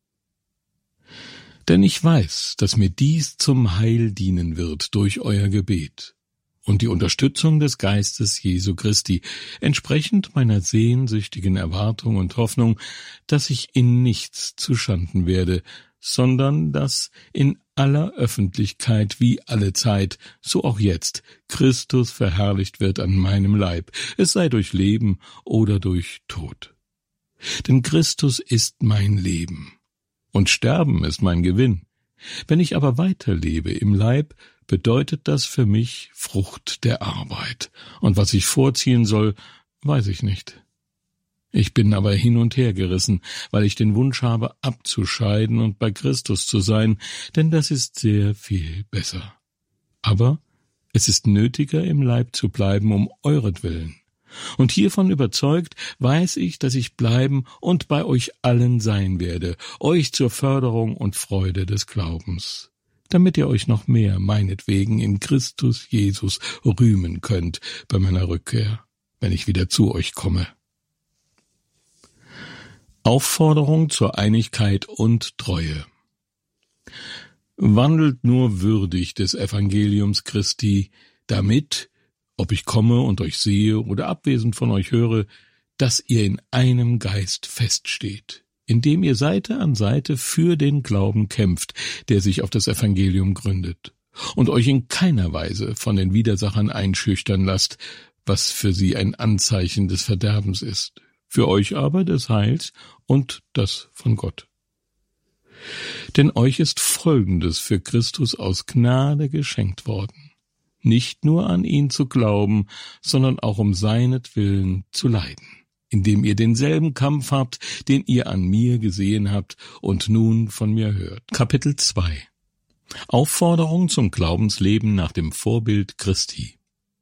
Denn ich weiß, dass mir dies zum Heil dienen wird durch euer Gebet und die Unterstützung des Geistes Jesu Christi, entsprechend meiner sehnsüchtigen Erwartung und Hoffnung, dass ich in nichts zuschanden werde, sondern dass in aller Öffentlichkeit wie allezeit, so auch jetzt, Christus verherrlicht wird an meinem Leib, es sei durch Leben oder durch Tod. Denn Christus ist mein Leben. Und Sterben ist mein Gewinn. Wenn ich aber weiterlebe im Leib, bedeutet das für mich Frucht der Arbeit. Und was ich vorziehen soll, weiß ich nicht. Ich bin aber hin und her gerissen, weil ich den Wunsch habe, abzuscheiden und bei Christus zu sein, denn das ist sehr viel besser. Aber es ist nötiger, im Leib zu bleiben, um euretwillen. Und hiervon überzeugt, weiß ich, dass ich bleiben und bei euch allen sein werde, euch zur Förderung und Freude des Glaubens, damit ihr euch noch mehr meinetwegen in Christus Jesus rühmen könnt bei meiner Rückkehr, wenn ich wieder zu euch komme. Aufforderung zur Einigkeit und Treue. Wandelt nur würdig des Evangeliums Christi, damit, ob ich komme und euch sehe oder abwesend von euch höre, dass ihr in einem Geist feststeht, indem ihr Seite an Seite für den Glauben kämpft, der sich auf das Evangelium gründet, und euch in keiner Weise von den Widersachern einschüchtern lasst, was für sie ein Anzeichen des Verderbens ist, für euch aber des Heils und das von Gott. Denn euch ist Folgendes für Christus aus Gnade geschenkt worden, nicht nur an ihn zu glauben, sondern auch um seinetwillen zu leiden, indem ihr denselben Kampf habt, den ihr an mir gesehen habt und nun von mir hört. Kapitel zwei. Aufforderung zum Glaubensleben nach dem Vorbild Christi.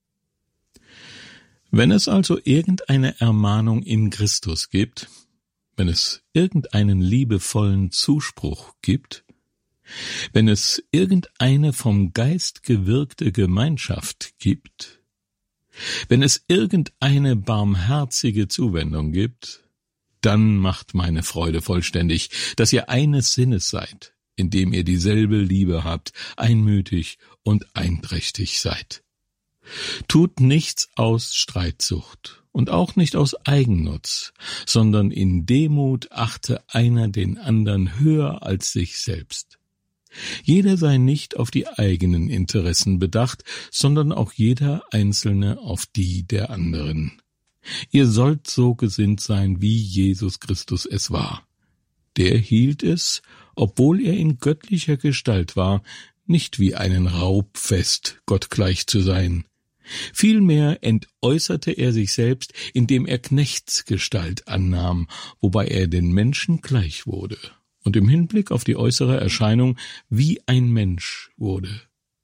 Wenn es also irgendeine Ermahnung in Christus gibt, wenn es irgendeinen liebevollen Zuspruch gibt, wenn es irgendeine vom Geist gewirkte Gemeinschaft gibt, wenn es irgendeine barmherzige Zuwendung gibt, dann macht meine Freude vollständig, dass ihr eines Sinnes seid, indem ihr dieselbe Liebe habt, einmütig und einträchtig seid. Tut nichts aus Streitsucht und auch nicht aus Eigennutz, sondern in Demut achte einer den anderen höher als sich selbst. Jeder sei nicht auf die eigenen Interessen bedacht, sondern auch jeder Einzelne auf die der anderen. Ihr sollt so gesinnt sein, wie Jesus Christus es war. Der hielt es, obwohl er in göttlicher Gestalt war, nicht wie einen Raub fest, Gott gleich zu sein. Vielmehr entäußerte er sich selbst, indem er Knechtsgestalt annahm, wobei er den Menschen gleich wurde und im Hinblick auf die äußere Erscheinung wie ein Mensch wurde.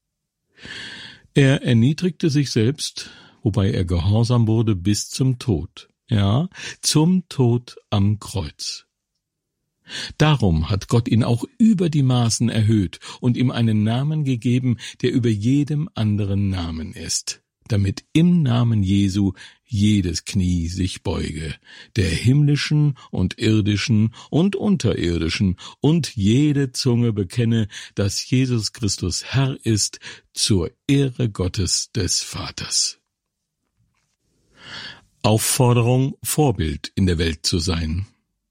Er erniedrigte sich selbst, wobei er gehorsam wurde bis zum Tod, ja, zum Tod am Kreuz. Darum hat Gott ihn auch über die Maßen erhöht und ihm einen Namen gegeben, der über jedem anderen Namen ist, damit im Namen Jesu jedes Knie sich beuge, der himmlischen und irdischen und unterirdischen, und jede Zunge bekenne, dass Jesus Christus Herr ist, zur Ehre Gottes des Vaters. Aufforderung, Vorbild in der Welt zu sein.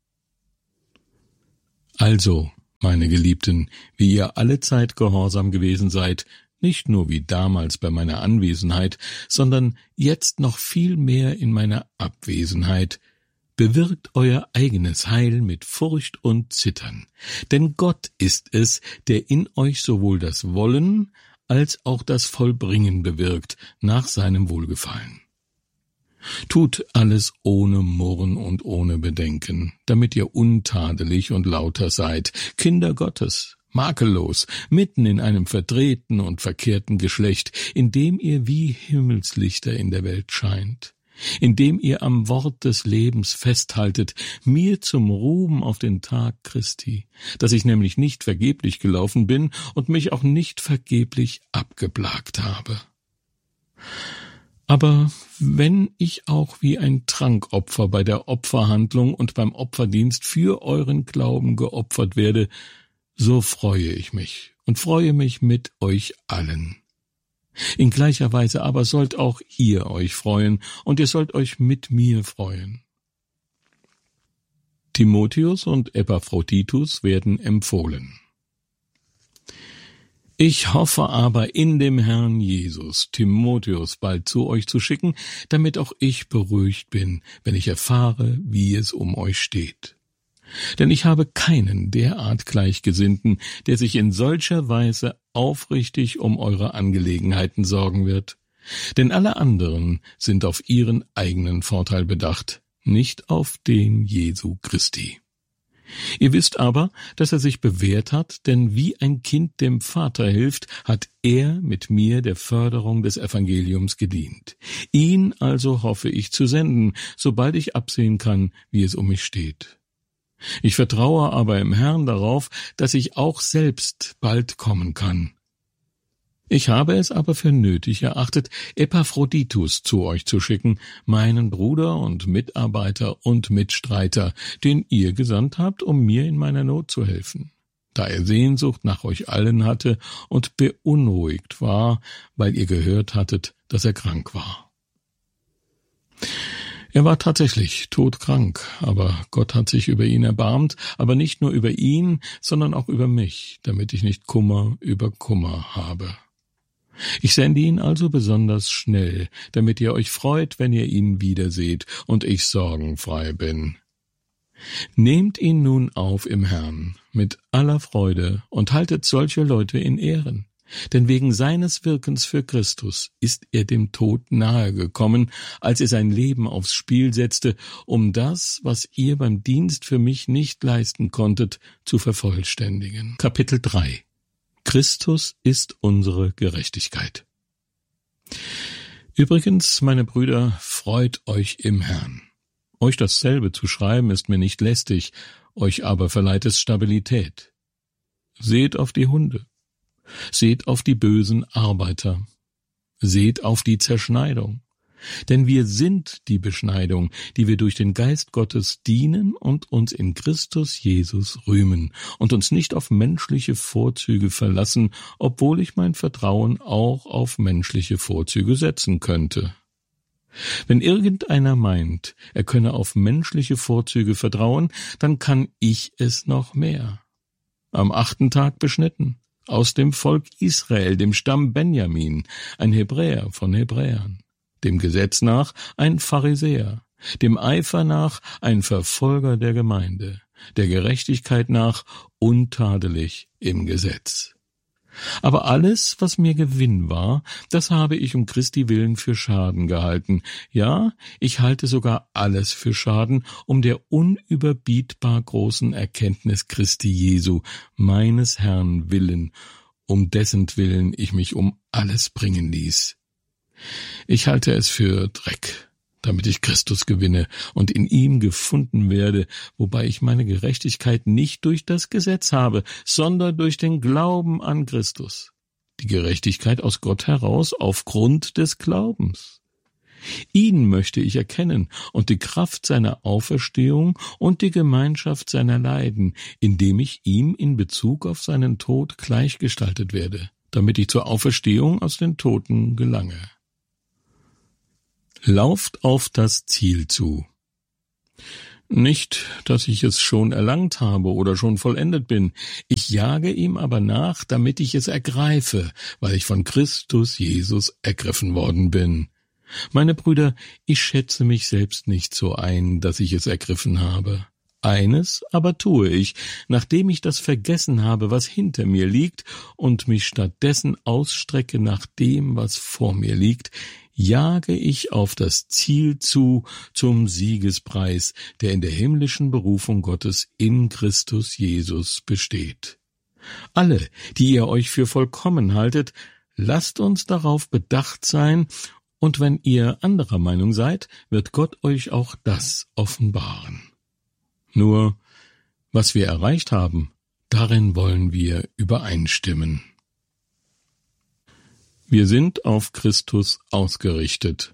Also, meine Geliebten, wie ihr allezeit gehorsam gewesen seid, nicht nur wie damals bei meiner Anwesenheit, sondern jetzt noch viel mehr in meiner Abwesenheit, bewirkt euer eigenes Heil mit Furcht und Zittern. Denn Gott ist es, der in euch sowohl das Wollen als auch das Vollbringen bewirkt, nach seinem Wohlgefallen. Tut alles ohne Murren und ohne Bedenken, damit ihr untadelig und lauter seid, Kinder Gottes, makellos, mitten in einem verdrehten und verkehrten Geschlecht, in dem ihr wie Himmelslichter in der Welt scheint, in dem ihr am Wort des Lebens festhaltet, mir zum Ruhm auf den Tag Christi, dass ich nämlich nicht vergeblich gelaufen bin und mich auch nicht vergeblich abgeplagt habe. Aber wenn ich auch wie ein Trankopfer bei der Opferhandlung und beim Opferdienst für euren Glauben geopfert werde, so freue ich mich und freue mich mit euch allen. In gleicher Weise aber sollt auch ihr euch freuen, und ihr sollt euch mit mir freuen. Timotheus und Epaphroditus werden empfohlen. Ich hoffe aber in dem Herrn Jesus, Timotheus bald zu euch zu schicken, damit auch ich beruhigt bin, wenn ich erfahre, wie es um euch steht. Denn ich habe keinen derart Gleichgesinnten, der sich in solcher Weise aufrichtig um eure Angelegenheiten sorgen wird. Denn alle anderen sind auf ihren eigenen Vorteil bedacht, nicht auf den Jesu Christi. Ihr wisst aber, dass er sich bewährt hat, denn wie ein Kind dem Vater hilft, hat er mit mir der Förderung des Evangeliums gedient. Ihn also hoffe ich zu senden, sobald ich absehen kann, wie es um mich steht. Ich vertraue aber im Herrn darauf, dass ich auch selbst bald kommen kann. Ich habe es aber für nötig erachtet, Epaphroditus zu euch zu schicken, meinen Bruder und Mitarbeiter und Mitstreiter, den ihr gesandt habt, um mir in meiner Not zu helfen, da er Sehnsucht nach euch allen hatte und beunruhigt war, weil ihr gehört hattet, dass er krank war. Er war tatsächlich todkrank, aber Gott hat sich über ihn erbarmt, aber nicht nur über ihn, sondern auch über mich, damit ich nicht Kummer über Kummer habe. Ich sende ihn also besonders schnell, damit ihr euch freut, wenn ihr ihn wiederseht und ich sorgenfrei bin. Nehmt ihn nun auf im Herrn mit aller Freude und haltet solche Leute in Ehren. Denn wegen seines Wirkens für Christus ist er dem Tod nahe gekommen, als er sein Leben aufs Spiel setzte, um das, was ihr beim Dienst für mich nicht leisten konntet, zu vervollständigen. Kapitel drei. Christus ist unsere Gerechtigkeit. Übrigens, meine Brüder, freut euch im Herrn. Euch dasselbe zu schreiben ist mir nicht lästig, euch aber verleiht es Stabilität. Seht auf die Hunde. Seht auf die bösen Arbeiter. Seht auf die Zerschneidung. Denn wir sind die Beschneidung, die wir durch den Geist Gottes dienen und uns in Christus Jesus rühmen und uns nicht auf menschliche Vorzüge verlassen, obwohl ich mein Vertrauen auch auf menschliche Vorzüge setzen könnte. Wenn irgendeiner meint, er könne auf menschliche Vorzüge vertrauen, dann kann ich es noch mehr. Am achten Tag beschnitten, aus dem Volk Israel, dem Stamm Benjamin, ein Hebräer von Hebräern, dem Gesetz nach ein Pharisäer, dem Eifer nach ein Verfolger der Gemeinde, der Gerechtigkeit nach untadelig im Gesetz. Aber alles, was mir Gewinn war, das habe ich um Christi willen für Schaden gehalten. Ja, ich halte sogar alles für Schaden, um der unüberbietbar großen Erkenntnis Christi Jesu, meines Herrn willen, um dessentwillen ich mich um alles bringen ließ. Ich halte es für Dreck, damit ich Christus gewinne und in ihm gefunden werde, wobei ich meine Gerechtigkeit nicht durch das Gesetz habe, sondern durch den Glauben an Christus. die Gerechtigkeit aus Gott heraus aufgrund des Glaubens. Ihn möchte ich erkennen und die Kraft seiner Auferstehung und die Gemeinschaft seiner Leiden, indem ich ihm in Bezug auf seinen Tod gleichgestaltet werde, damit ich zur Auferstehung aus den Toten gelange. Lauft auf das Ziel zu. Nicht, dass ich es schon erlangt habe oder schon vollendet bin, ich jage ihm aber nach, damit ich es ergreife, weil ich von Christus Jesus ergriffen worden bin. Meine Brüder, ich schätze mich selbst nicht so ein, dass ich es ergriffen habe. Eines aber tue ich, nachdem ich das vergessen habe, was hinter mir liegt, und mich stattdessen ausstrecke nach dem, was vor mir liegt, jage ich auf das Ziel zu, zum Siegespreis, der in der himmlischen Berufung Gottes in Christus Jesus besteht. Alle, die ihr euch für vollkommen haltet, lasst uns darauf bedacht sein, und wenn ihr anderer Meinung seid, wird Gott euch auch das offenbaren. Nur, was wir erreicht haben, darin wollen wir übereinstimmen. Wir sind auf Christus ausgerichtet.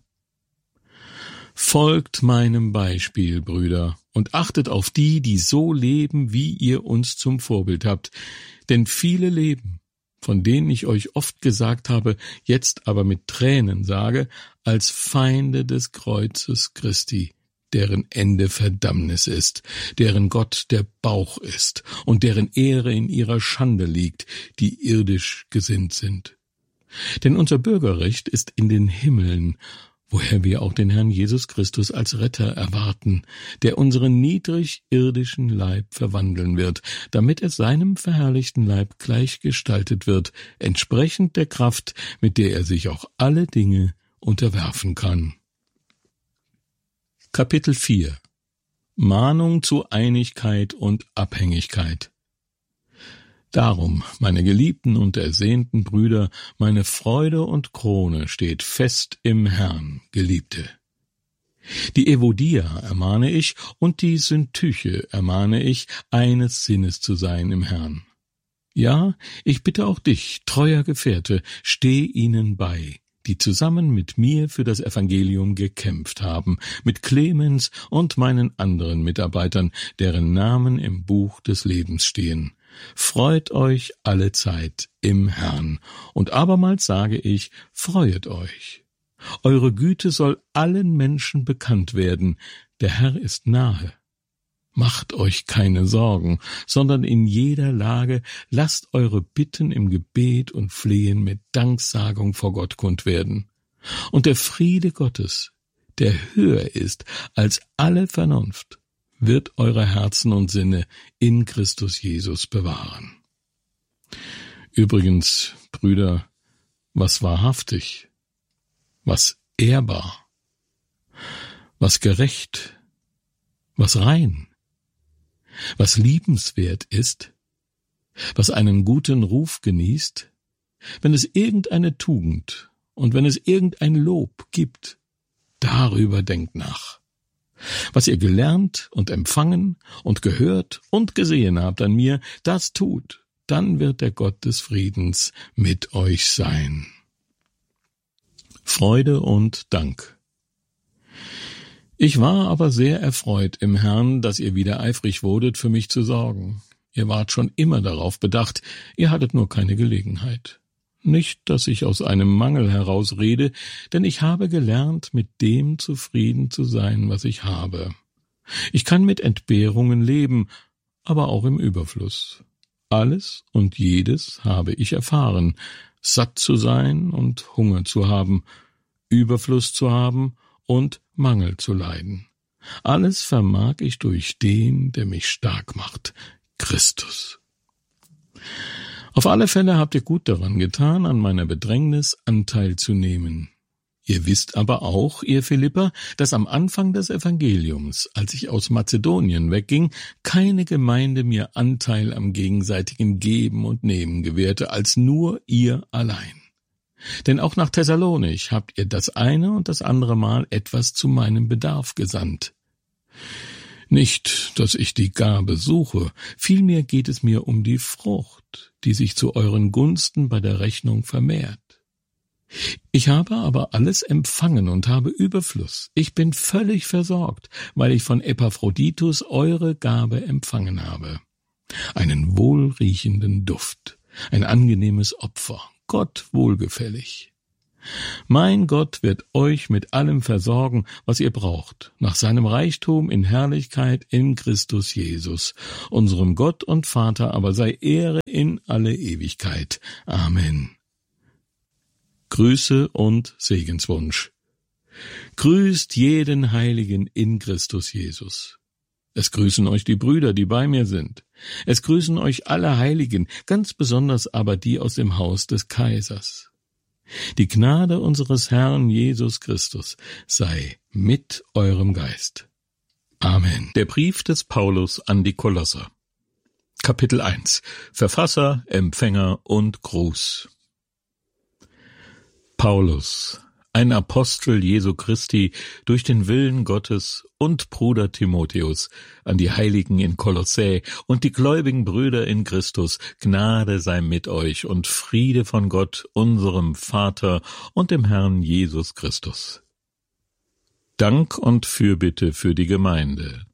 Folgt meinem Beispiel, Brüder, und achtet auf die, die so leben, wie ihr uns zum Vorbild habt. Denn viele leben, von denen ich euch oft gesagt habe, jetzt aber mit Tränen sage, als Feinde des Kreuzes Christi, deren Ende Verdammnis ist, deren Gott der Bauch ist und deren Ehre in ihrer Schande liegt, die irdisch gesinnt sind. Denn unser Bürgerrecht ist in den Himmeln, woher wir auch den Herrn Jesus Christus als Retter erwarten, der unseren niedrig irdischen Leib verwandeln wird, damit er seinem verherrlichten Leib gleichgestaltet wird, entsprechend der Kraft, mit der er sich auch alle Dinge unterwerfen kann. Kapitel vier. Mahnung zu Einigkeit und Abhängigkeit. Darum, meine geliebten und ersehnten Brüder, meine Freude und Krone steht fest im Herrn, Geliebte. Die Evodia ermahne ich und die Syntyche ermahne ich, eines Sinnes zu sein im Herrn. Ja, ich bitte auch dich, treuer Gefährte, steh ihnen bei, die zusammen mit mir für das Evangelium gekämpft haben, mit Clemens und meinen anderen Mitarbeitern, deren Namen im Buch des Lebens stehen. Freut euch allezeit im Herrn, und abermals sage ich, freuet euch. Eure Güte soll allen Menschen bekannt werden, der Herr ist nahe. Macht euch keine Sorgen, sondern in jeder Lage lasst eure Bitten im Gebet und Flehen mit Danksagung vor Gott kund werden. Und der Friede Gottes, der höher ist als alle Vernunft, wird eure Herzen und Sinne in Christus Jesus bewahren. Übrigens, Brüder, was wahrhaftig, was ehrbar, was gerecht, was rein, was liebenswert ist, was einen guten Ruf genießt, wenn es irgendeine Tugend und wenn es irgendein Lob gibt, darüber denkt nach. Was ihr gelernt und empfangen und gehört und gesehen habt an mir, das tut, dann wird der Gott des Friedens mit euch sein. Freude und Dank. Ich war aber sehr erfreut im Herrn, dass ihr wieder eifrig wurdet, für mich zu sorgen. Ihr wart schon immer darauf bedacht, ihr hattet nur keine Gelegenheit. Nicht, dass ich aus einem Mangel heraus rede, denn ich habe gelernt, mit dem zufrieden zu sein, was ich habe. Ich kann mit Entbehrungen leben, aber auch im Überfluss. Alles und jedes habe ich erfahren, satt zu sein und Hunger zu haben, Überfluss zu haben und Mangel zu leiden. Alles vermag ich durch den, der mich stark macht, Christus. Auf alle Fälle habt ihr gut daran getan, an meiner Bedrängnis Anteil zu nehmen. Ihr wisst aber auch, ihr Philipper, dass am Anfang des Evangeliums, als ich aus Mazedonien wegging, keine Gemeinde mir Anteil am gegenseitigen Geben und Nehmen gewährte, als nur ihr allein. Denn auch nach Thessalonich habt ihr das eine und das andere Mal etwas zu meinem Bedarf gesandt. Nicht, dass ich die Gabe suche, vielmehr geht es mir um die Frucht, die sich zu euren Gunsten bei der Rechnung vermehrt. Ich habe aber alles empfangen und habe Überfluss. Ich bin völlig versorgt, weil ich von Epaphroditus eure Gabe empfangen habe. Einen wohlriechenden Duft, ein angenehmes Opfer, Gott wohlgefällig. Mein Gott wird euch mit allem versorgen, was ihr braucht, nach seinem Reichtum in Herrlichkeit in Christus Jesus. Unserem Gott und Vater aber sei Ehre in alle Ewigkeit. Amen. Grüße und Segenswunsch. Grüßt jeden Heiligen in Christus Jesus. Es grüßen euch die Brüder, die bei mir sind. Es grüßen euch alle Heiligen, ganz besonders aber die aus dem Haus des Kaisers. Die Gnade unseres Herrn Jesus Christus sei mit eurem Geist. Amen. Der Brief des Paulus an die Kolosser. Kapitel eins. Verfasser, Empfänger und Gruß. Paulus, ein Apostel Jesu Christi durch den Willen Gottes und Bruder Timotheus, an die Heiligen in Kolossä und die gläubigen Brüder in Christus, Gnade sei mit euch und Friede von Gott, unserem Vater und dem Herrn Jesus Christus. Dank und Fürbitte für die Gemeinde.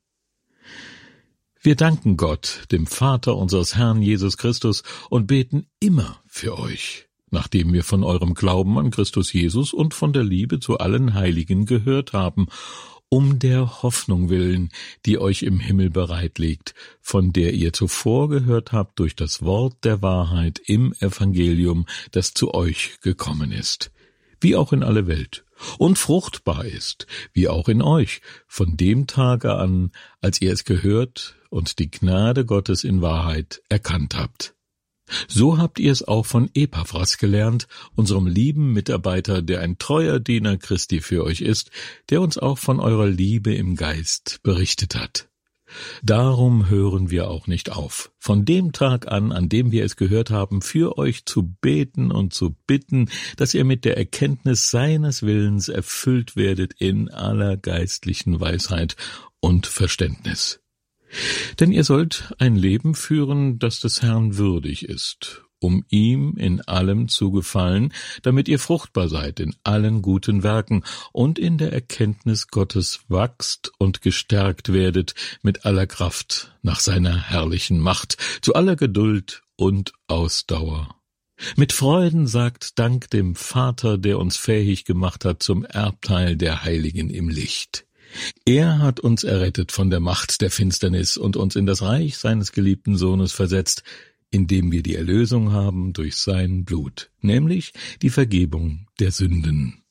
Wir danken Gott, dem Vater unseres Herrn Jesus Christus, und beten immer für euch, nachdem wir von eurem Glauben an Christus Jesus und von der Liebe zu allen Heiligen gehört haben, um der Hoffnung willen, die euch im Himmel bereit liegt, von der ihr zuvor gehört habt durch das Wort der Wahrheit im Evangelium, das zu euch gekommen ist, wie auch in alle Welt, und fruchtbar ist, wie auch in euch, von dem Tage an, als ihr es gehört und die Gnade Gottes in Wahrheit erkannt habt. So habt ihr es auch von Epaphras gelernt, unserem lieben Mitarbeiter, der ein treuer Diener Christi für euch ist, der uns auch von eurer Liebe im Geist berichtet hat. Darum hören wir auch nicht auf, von dem Tag an, an dem wir es gehört haben, für euch zu beten und zu bitten, dass ihr mit der Erkenntnis seines Willens erfüllt werdet in aller geistlichen Weisheit und Verständnis. Denn ihr sollt ein Leben führen, das des Herrn würdig ist, um ihm in allem zu gefallen, damit ihr fruchtbar seid in allen guten Werken und in der Erkenntnis Gottes wachst und gestärkt werdet mit aller Kraft nach seiner herrlichen Macht, zu aller Geduld und Ausdauer. Mit Freuden sagt Dank dem Vater, der uns fähig gemacht hat zum Erbteil der Heiligen im Licht. Er hat uns errettet von der Macht der Finsternis und uns in das Reich seines geliebten Sohnes versetzt, indem wir die Erlösung haben durch sein Blut, nämlich die Vergebung der Sünden.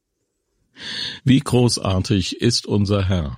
Wie großartig ist unser Herr!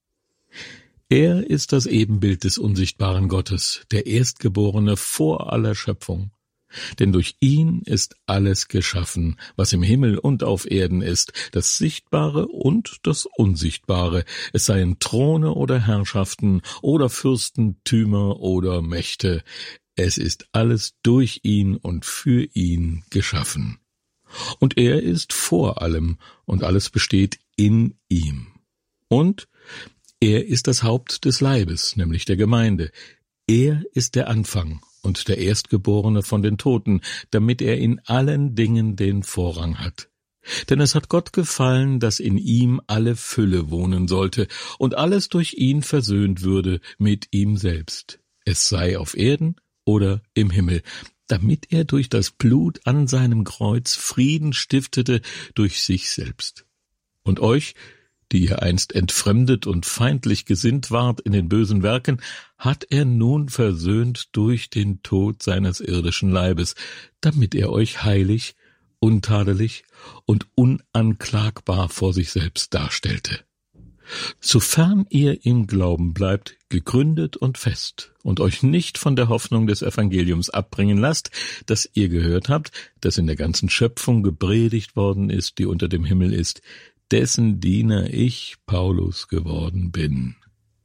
Er ist das Ebenbild des unsichtbaren Gottes, der Erstgeborene vor aller Schöpfung. Denn durch ihn ist alles geschaffen, was im Himmel und auf Erden ist, das Sichtbare und das Unsichtbare, es seien Throne oder Herrschaften oder Fürstentümer oder Mächte. Es ist alles durch ihn und für ihn geschaffen. Und er ist vor allem, und alles besteht in ihm. Und er ist das Haupt des Leibes, nämlich der Gemeinde. Er ist der Anfang und der Erstgeborene von den Toten, damit er in allen Dingen den Vorrang hat. Denn es hat Gott gefallen, dass in ihm alle Fülle wohnen sollte und alles durch ihn versöhnt würde mit ihm selbst, es sei auf Erden oder im Himmel, damit er durch das Blut an seinem Kreuz Frieden stiftete durch sich selbst. Und euch, die ihr einst entfremdet und feindlich gesinnt wart in den bösen Werken, hat er nun versöhnt durch den Tod seines irdischen Leibes, damit er euch heilig, untadelig und unanklagbar vor sich selbst darstellte. Sofern ihr im Glauben bleibt, gegründet und fest, und euch nicht von der Hoffnung des Evangeliums abbringen lasst, das ihr gehört habt, das in der ganzen Schöpfung gepredigt worden ist, die unter dem Himmel ist, dessen Diener ich, Paulus, geworden bin.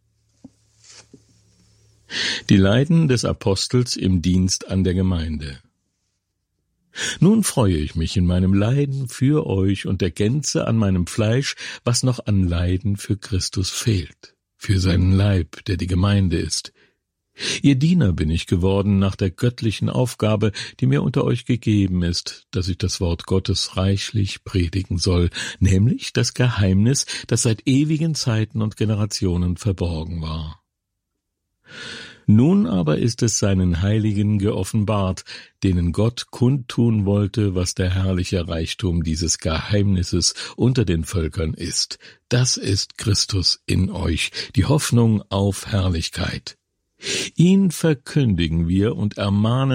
Die Leiden des Apostels im Dienst an der Gemeinde. Nun freue ich mich in meinem Leiden für euch und ergänze an meinem Fleisch, was noch an Leiden für Christus fehlt. für seinen Leib, der die Gemeinde ist. Ihr Diener bin ich geworden nach der göttlichen Aufgabe, die mir unter euch gegeben ist, dass ich das Wort Gottes reichlich predigen soll, nämlich das Geheimnis, das seit ewigen Zeiten und Generationen verborgen war. Nun aber ist es seinen Heiligen geoffenbart, denen Gott kundtun wollte, was der herrliche Reichtum dieses Geheimnisses unter den Völkern ist. Das ist Christus in euch, die Hoffnung auf Herrlichkeit. Ihn verkündigen wir und ermahnen